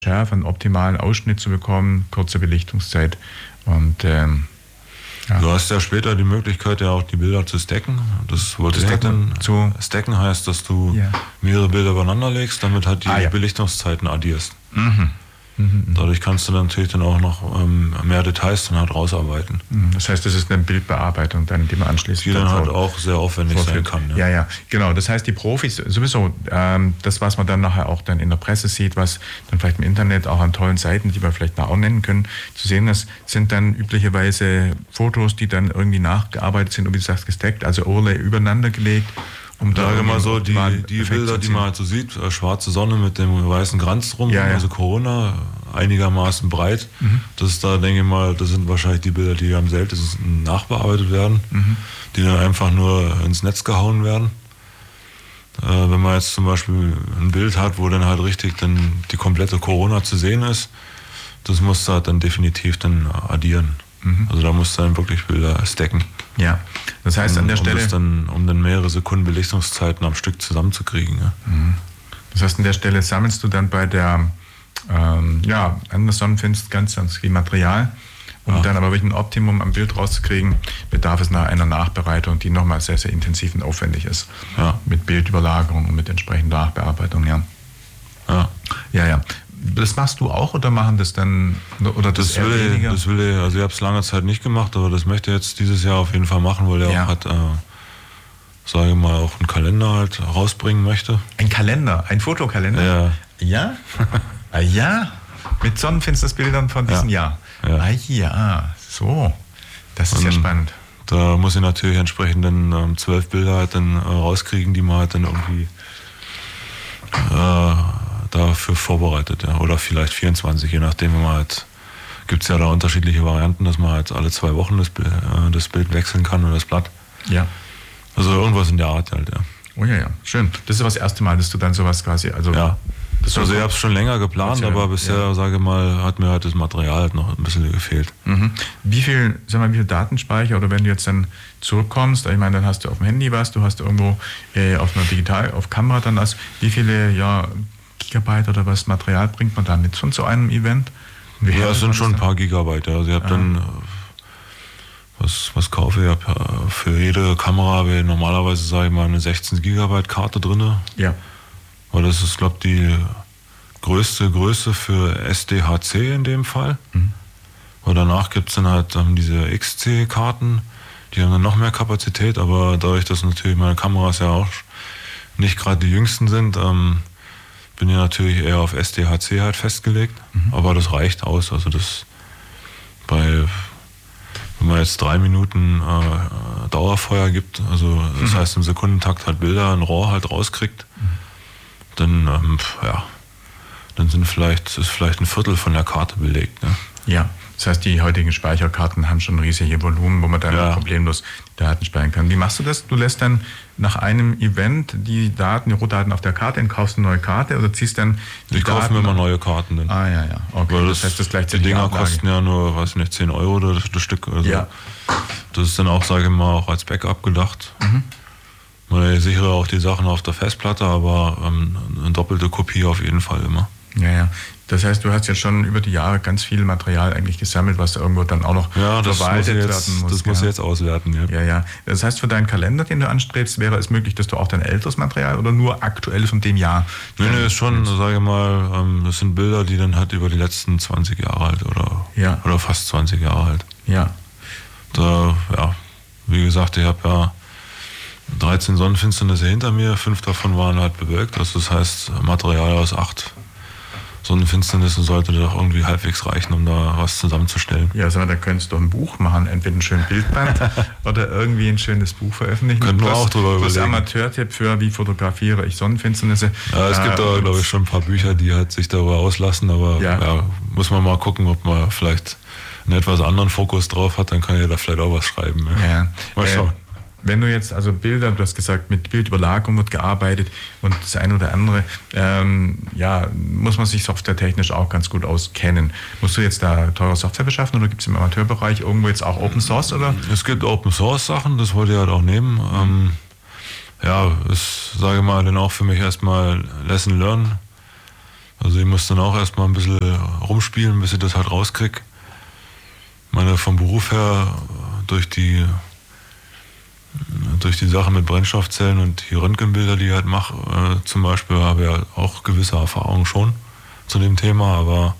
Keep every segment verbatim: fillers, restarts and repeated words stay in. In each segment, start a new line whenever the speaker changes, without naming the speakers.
Schärfe, einen optimalen Ausschnitt zu bekommen, kurze Belichtungszeit. Und ähm,
ja. Du hast ja später die Möglichkeit, ja auch die Bilder zu stacken. Das wollte ich dann zu stacken heißt, dass du ja. mehrere Bilder übereinander legst, damit halt die ah, ja. Belichtungszeiten addierst. Mhm. Mhm. Dadurch kannst du dann natürlich dann auch noch ähm, mehr Details dann halt rausarbeiten.
Das heißt, das ist eine Bildbearbeitung, dann, die man anschließend
die dann, dann halt auch sehr aufwendig vorführt. sein kann.
Ja. ja, ja, genau. Das heißt, die Profis sowieso, ähm, das, was man dann nachher auch dann in der Presse sieht, was dann vielleicht im Internet auch an tollen Seiten, die wir vielleicht auch nennen können, zu sehen ist, sind dann üblicherweise Fotos, die dann irgendwie nachgearbeitet sind und wie du sagst, gestackt, also Overlay übereinander gelegt.
Um da immer so die, die Bilder, die man halt so sieht, äh, schwarze Sonne mit dem weißen Kranz drum, ja, ja. also Corona, einigermaßen breit. Mhm. Das ist da, denke ich mal, das sind wahrscheinlich die Bilder, die am seltensten nachbearbeitet werden, mhm. die dann einfach nur ins Netz gehauen werden. Äh, wenn man jetzt zum Beispiel ein Bild hat, wo dann halt richtig dann die komplette Corona zu sehen ist, das muss da dann definitiv dann addieren. Mhm. Also da musst du dann wirklich Bilder stacken.
Ja, das heißt an der
um,
Stelle...
Das dann, um dann mehrere Sekunden Belichtungszeiten am Stück zusammenzukriegen. Ja.
Mhm. Das heißt, an der Stelle sammelst du dann bei der ähm, ja, Anderson findest ganz, ganz viel Material, um ja. dann aber wirklich ein Optimum am Bild rauszukriegen, bedarf es nach einer Nachbereitung, die nochmal sehr, sehr intensiv und aufwendig ist. Ja. Mit Bildüberlagerung und mit entsprechender Nachbearbeitung, ja. Ja, ja. ja. Das machst du auch oder machen das dann oder das,
das will ich, das will ich, also ich habe es lange Zeit nicht gemacht, aber das möchte ich jetzt dieses Jahr auf jeden Fall machen, weil er ja. auch hat, äh, sage ich mal, auch einen Kalender halt rausbringen möchte.
Ein Kalender, ein Fotokalender?
Ja.
Ja? Ah, ja? Mit Sonnenfinsternisbildern von diesem
ja.
Jahr? Ja. Ah ja, so. Das ist Und ja spannend.
Da muss ich natürlich entsprechend dann ähm, zwölf Bilder halt dann äh, rauskriegen, die man halt dann irgendwie äh, dafür vorbereitet, ja. Oder vielleicht vierundzwanzig, je nachdem, wenn man halt, gibt es ja da unterschiedliche Varianten, dass man halt alle zwei Wochen das Bild, äh, das Bild wechseln kann oder das Blatt.
Ja.
Also irgendwas in der Art halt, ja.
Oh ja, ja, schön. Das ist das erste Mal, dass du dann sowas quasi, also...
Ja. Das also ich habe es schon länger geplant, aber bisher, ja. sage ich mal, hat mir halt das Material halt noch ein bisschen gefehlt.
Mhm. Wie viel, sag mal, wie viel Datenspeicher, oder wenn du jetzt dann zurückkommst, ich meine, dann hast du auf dem Handy was, du hast irgendwo äh, auf einer Digital, auf Kamera dann was, wie viele, ja, Gigabyte oder was Material bringt man da mit von so einem Event?
Wie ja, es sind schon ein paar Gigabyte. Also ich habe dann, was, was kaufe ich? Ich habe für jede Kamera habe ich normalerweise, sage ich mal, eine sechzehn Gigabyte Karte drin.
Ja.
Weil das ist, glaube ich, die größte Größe für S D H C in dem Fall. Mhm. Und danach gibt es dann halt ähm, diese X C-Karten, die haben dann noch mehr Kapazität, aber dadurch, dass natürlich meine Kameras ja auch nicht gerade die jüngsten sind, ähm, bin ich natürlich eher auf S D H C halt festgelegt. Mhm. Aber das reicht aus. Also das bei, wenn man jetzt drei Minuten äh, Dauerfeuer gibt, also das mhm. heißt im Sekundentakt halt Bilder in RAW halt rauskriegt, mhm. dann ähm, ja, dann sind vielleicht, ist vielleicht ein Viertel von der Karte belegt. Ne?
Ja, das heißt, die heutigen Speicherkarten haben schon riesige Volumen, wo man dann ja. problemlos Daten speichern kann. Wie machst du das? Du lässt dann nach einem Event die Daten, die Rohdaten auf der Karte, und kaufst eine neue Karte oder ziehst dann die
Ich kaufe mir immer neue Karten. Dann.
Ah ja, ja. Okay.
Weil das, das heißt, das gleichzeitig die Dinger Ablage. Kosten ja nur, weiß nicht, zehn Euro das, das Stück. Also
ja.
Das ist dann auch, sage ich mal, auch als Backup gedacht. Mhm. Ich sichere auch die Sachen auf der Festplatte, aber ähm, eine doppelte Kopie auf jeden Fall immer.
Ja, ja. Das heißt, du hast ja schon über die Jahre ganz viel Material eigentlich gesammelt, was da irgendwo dann auch noch
ja, das verwaltet
muss
jetzt,
werden muss.
Das ja. muss ich jetzt auswerten, ja.
Ja, ja. Das heißt, für deinen Kalender, den du anstrebst, wäre es möglich, dass du auch dein älteres Material oder nur aktuell von dem Jahr...
Nee, nee, ist schon, sage ich mal, ähm, das sind Bilder, die dann halt über die letzten zwanzig Jahre alt oder,
ja.
oder fast zwanzig Jahre alt.
Ja.
Da, ja, wie gesagt, ich habe ja dreizehn Sonnenfinsternisse hinter mir, fünf davon waren halt bewölkt. Also das heißt, Material aus acht Sonnenfinsternissen sollte doch irgendwie halbwegs reichen, um da was zusammenzustellen.
Ja, also da könntest du ein Buch machen, entweder ein schönes Bildband oder irgendwie ein schönes Buch veröffentlichen.
Könnten wir auch drüber überlegen.
Das Amateurtipp für wie fotografiere ich Sonnenfinsternisse.
Ja, es äh, gibt da, glaube ich, schon ein paar Bücher, die halt sich darüber auslassen, aber ja. Ja, muss man mal gucken, ob man vielleicht einen etwas anderen Fokus drauf hat, dann kann ja da vielleicht auch was schreiben. Ja.
Ja.
Mal schauen. Äh,
Wenn du jetzt also Bilder, du hast gesagt, mit Bildüberlagerung wird gearbeitet und das eine oder andere, ähm, ja, muss man sich softwaretechnisch auch ganz gut auskennen. Musst du jetzt da teure Software beschaffen oder gibt es im Amateurbereich irgendwo jetzt auch Open Source? Oder?
Es gibt Open Source Sachen, das wollte ich halt auch nehmen. Ähm, ja, ist, sage ich mal, dann auch für mich erstmal Lesson Learn. Also ich muss dann auch erstmal ein bisschen rumspielen, bis ich das halt rauskriege. Ich meine, vom Beruf her, durch die, durch die Sache mit Brennstoffzellen und die Röntgenbilder, die ich halt mache, äh, zum Beispiel, habe ich ja auch gewisse Erfahrungen schon zu dem Thema, aber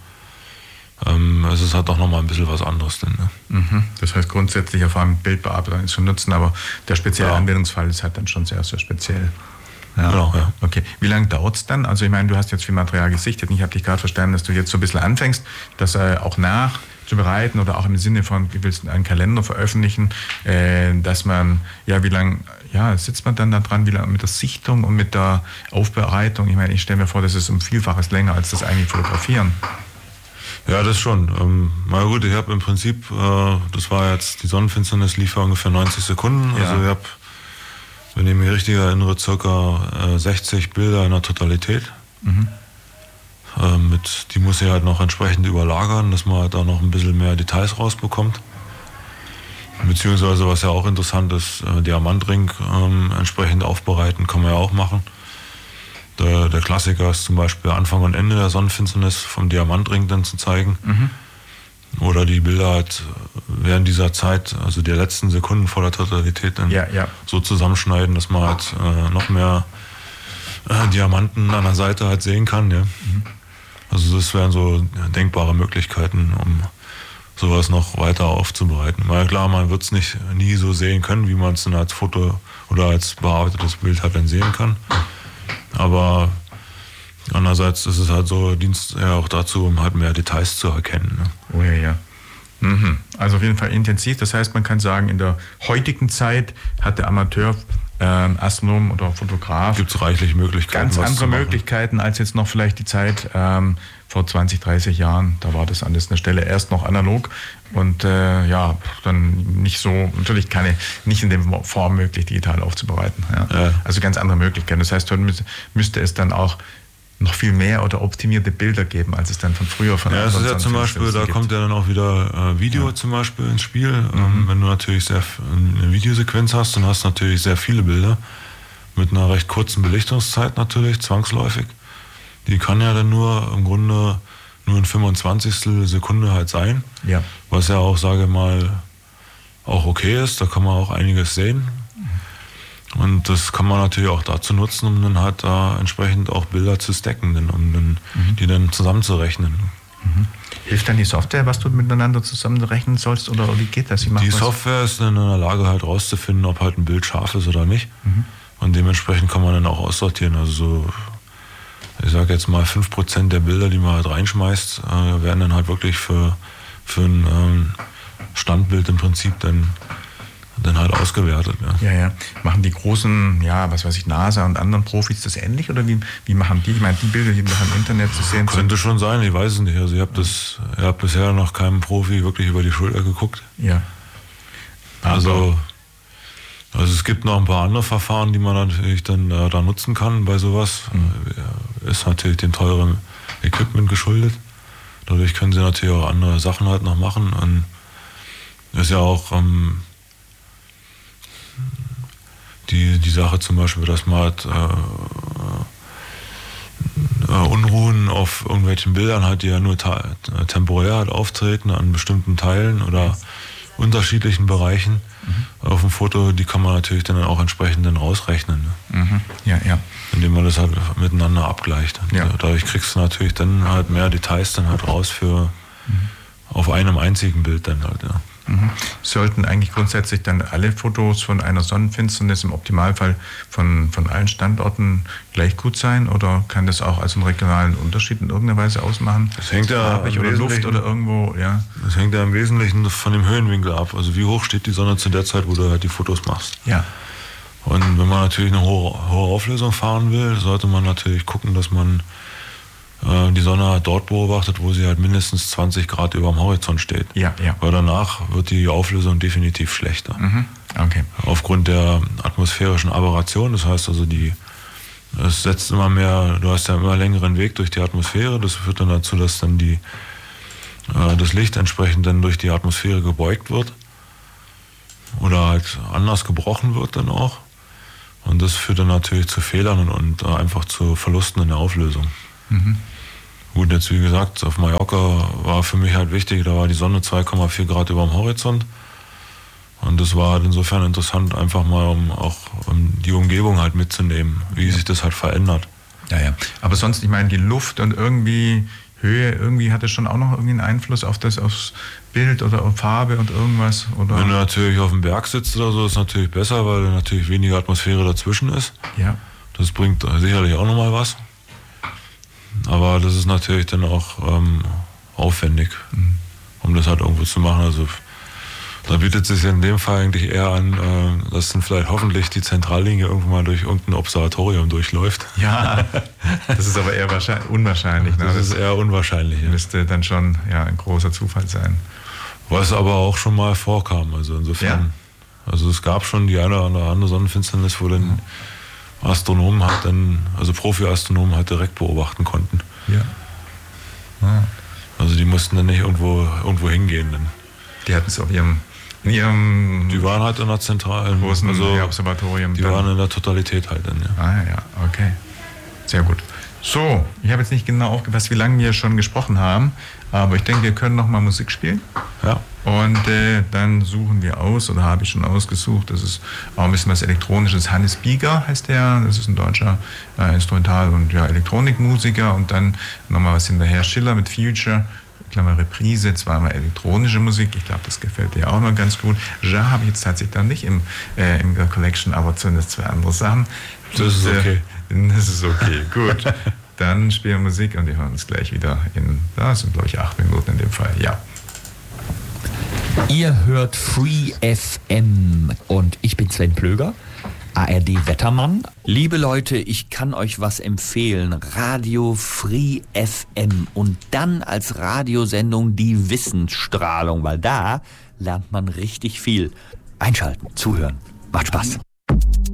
ähm, es ist halt doch nochmal ein bisschen was anderes. Denn, ne?
Mhm. Das heißt, grundsätzlich Erfahrung mit Bildbearbeitung zu nutzen, aber der spezielle ja. Anwendungsfall ist halt dann schon sehr, sehr speziell. Ja. Genau, ja. Okay. Wie lange dauert es dann? Also ich meine, du hast jetzt viel Material gesichtet und ich habe dich gerade verstanden, dass du jetzt so ein bisschen anfängst, das äh, auch nachzubereiten oder auch im Sinne von, du willst einen Kalender veröffentlichen, äh, dass man, ja, wie lange, ja, sitzt man dann da dran, wie lange mit der Sichtung und mit der Aufbereitung? Ich meine, ich stelle mir vor, das ist um Vielfaches länger als das eigentlich Fotografieren.
Ja, das schon. Ähm, na gut, ich habe im Prinzip, äh, das war jetzt, die Sonnenfinsternis lief ja ungefähr neunzig Sekunden, ja. Also ich habe, wenn ich mich richtig erinnere, circa äh, sechzig Bilder in der Totalität. Mhm. Äh, mit, die muss ich halt noch entsprechend überlagern, dass man halt da noch ein bisschen mehr Details rausbekommt. Beziehungsweise, was ja auch interessant ist, äh, Diamantring ähm, entsprechend aufbereiten, kann man ja auch machen. Der, der Klassiker ist zum Beispiel Anfang und Ende der Sonnenfinsternis vom Diamantring dann zu zeigen. Mhm. Oder die Bilder halt während dieser Zeit, also der letzten Sekunden vor der Totalität, dann ja, ja. so zusammenschneiden, dass man halt äh, noch mehr äh, Diamanten an der Seite halt sehen kann. Ja. Mhm. Also das wären so denkbare Möglichkeiten, um sowas noch weiter aufzubereiten. Weil klar, man wird es nicht nie so sehen können, wie man es dann als Foto oder als bearbeitetes Bild halt dann sehen kann. Aber andererseits ist es halt so, Dienst ja auch dazu, um halt mehr Details zu erkennen. Ne?
Oh ja, ja. Mhm. Also auf jeden Fall intensiv. Das heißt, man kann sagen, in der heutigen Zeit hat der Amateur äh, Astronom oder Fotograf
gibt es reichlich Möglichkeiten.
Ganz andere Möglichkeiten als jetzt noch vielleicht die Zeit ähm, vor zwanzig, dreißig Jahren. Da war das an der Stelle erst noch analog und äh, ja, dann nicht so, natürlich keine, nicht in der Form möglich, digital aufzubereiten. Ja. Ja. Also ganz andere Möglichkeiten. Das heißt, heute müsste es dann auch noch viel mehr oder optimierte Bilder geben, als es dann von früher von
Ja, das ist ja zum Beispiel, da gibt. kommt ja dann auch wieder äh, Video ja. zum Beispiel ins Spiel. Mhm. Ähm, wenn du natürlich sehr eine Videosequenz hast, dann hast du natürlich sehr viele Bilder mit einer recht kurzen Belichtungszeit natürlich, zwangsläufig. Die kann ja dann nur im Grunde nur ein fünfundzwanzigstel Sekunde halt sein. Ja. Was ja auch, sage ich mal, auch okay ist. Da kann man auch einiges sehen. Und das kann man natürlich auch dazu nutzen, um dann halt da entsprechend auch Bilder zu stacken, denn, um dann, mhm. die dann zusammenzurechnen.
Mhm. Hilft dann die Software, was du miteinander zusammenrechnen sollst, oder wie geht das?
Die was? Software ist dann in der Lage halt rauszufinden, ob halt ein Bild scharf ist oder nicht. Mhm. Und dementsprechend kann man dann auch aussortieren. Also so, ich sage jetzt mal, fünf Prozent der Bilder, die man halt reinschmeißt, äh, werden dann halt wirklich für, für ein ähm, Standbild im Prinzip dann dann halt ausgewertet.
Ja. ja, ja. Machen die großen, ja, was weiß ich, NASA und anderen Profis das ähnlich oder wie, wie machen die? Ich meine, die Bilder, die noch im Internet zu sehen
Könnte sind. schon sein, ich weiß es nicht. Also ich habe das, ich habe bisher noch keinem Profi wirklich über die Schulter geguckt. Ja. Also, also es gibt noch ein paar andere Verfahren, die man natürlich dann äh, da nutzen kann bei sowas. Mhm. Ist natürlich dem teuren Equipment geschuldet. Dadurch können sie natürlich auch andere Sachen halt noch machen. Und ist ja auch ähm, Die, die Sache zum Beispiel, dass man halt, äh, äh, Unruhen auf irgendwelchen Bildern hat, die ja nur ta- temporär halt auftreten an bestimmten Teilen oder unterschiedlichen Bereichen mhm. auf dem Foto, die kann man natürlich dann auch entsprechend dann rausrechnen. Ne?
Mhm. Ja, ja.
Indem man das halt miteinander abgleicht. Ja. Dadurch kriegst du natürlich dann halt mehr Details dann halt raus für mhm. auf einem einzigen Bild dann halt, ja.
Mhm. Sollten eigentlich grundsätzlich dann alle Fotos von einer Sonnenfinsternis im Optimalfall von, von allen Standorten gleich gut sein oder kann das auch als einen regionalen Unterschied in irgendeiner Weise ausmachen?
Das hängt ja
oder Luft oder irgendwo, ja.
Das hängt ja im Wesentlichen von dem Höhenwinkel ab. Also wie hoch steht die Sonne zu der Zeit, wo du halt die Fotos machst.
Ja.
Und wenn man natürlich eine hohe, hohe Auflösung fahren will, sollte man natürlich gucken, dass man die Sonne halt dort beobachtet, wo sie halt mindestens zwanzig Grad über dem Horizont steht.
Ja, ja.
Weil danach wird die Auflösung definitiv schlechter.
Mhm. Okay.
Aufgrund der atmosphärischen Aberration, das heißt also, die, es setzt immer mehr, du hast ja immer längeren Weg durch die Atmosphäre, das führt dann dazu, dass dann die, äh, das Licht entsprechend dann durch die Atmosphäre gebeugt wird oder halt anders gebrochen wird dann auch. Und das führt dann natürlich zu Fehlern und, und äh, einfach zu Verlusten in der Auflösung.
Mhm.
Gut, jetzt wie gesagt, auf Mallorca war für mich halt wichtig, da war die Sonne zwei Komma vier Grad über dem Horizont. Und das war halt insofern interessant, einfach mal um auch um die Umgebung halt mitzunehmen, wie ja. sich das halt verändert.
Ja, ja. Aber sonst, ich meine, die Luft und irgendwie Höhe, irgendwie hat es schon auch noch irgendwie einen Einfluss auf das, aufs Bild oder auf Farbe und irgendwas? Oder?
Wenn du natürlich auf dem Berg sitzt oder so, ist es natürlich besser, weil natürlich weniger Atmosphäre dazwischen ist.
Ja.
Das bringt sicherlich auch nochmal was. Aber das ist natürlich dann auch ähm, aufwendig, mhm. um das halt irgendwo zu machen. Also da bietet es sich in dem Fall eigentlich eher an, äh, dass dann vielleicht hoffentlich die Zentrallinie irgendwann mal durch irgendein Observatorium durchläuft.
Ja, das ist aber eher wahrscheinlich, unwahrscheinlich. Ne?
Das ist eher unwahrscheinlich.
Ja. Müsste dann schon ja, ein großer Zufall sein.
Was aber auch schon mal vorkam. Also insofern, ja. also es gab schon die eine oder andere Sonnenfinsternis, wo dann Astronomen halt dann, also Profi-Astronomen halt direkt beobachten konnten.
Ja. Ah.
Also die mussten dann nicht irgendwo, irgendwo hingehen. Dann.
Die hatten es auf ihrem, in ihrem...
Die waren halt in der zentralen...
großen
also
Observatorium.
Die
dann.
waren in der Totalität halt dann, ja.
Ah ja, okay. Sehr gut. So, ich habe jetzt nicht genau aufgepasst, wie lange wir schon gesprochen haben, aber ich denke, wir können noch mal Musik spielen.
Ja.
Und äh, dann suchen wir aus, oder habe ich schon ausgesucht, das ist auch ein bisschen was Elektronisches. Hannes Bieger heißt der, das ist ein deutscher äh, Instrumental- und ja, Elektronikmusiker. Und dann nochmal was hinterher, Schiller mit Future, Klammer Reprise, zweimal elektronische Musik. Ich glaube, das gefällt dir auch noch ganz gut. Ja, habe ich jetzt tatsächlich dann nicht im, äh, im Collection, aber zumindest zwei andere Sachen.
Das ist okay.
Das ist okay, gut. Dann spielen wir Musik und wir hören uns gleich wieder in, das sind glaube ich acht Minuten in dem Fall, ja.
Ihr hört Free F M und ich bin Sven Plöger, A R D-Wettermann. Liebe Leute, ich kann euch was empfehlen. Radio Free F M und dann als Radiosendung die Wissensstrahlung, weil da lernt man richtig viel. Einschalten, zuhören, macht Spaß.